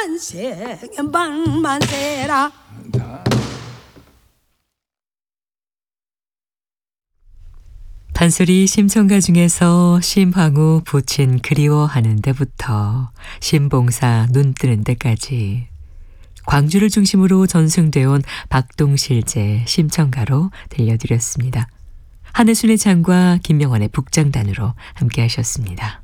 만세 만세라. 판소리 심청가 중에서 심황후 부친 그리워하는 데부터 심봉사 눈 뜨는 데까지 광주를 중심으로 전승되어 온 박동실제 심청가로 들려드렸습니다. 한혜순의 장과 김명원의 북장단으로 함께 하셨습니다.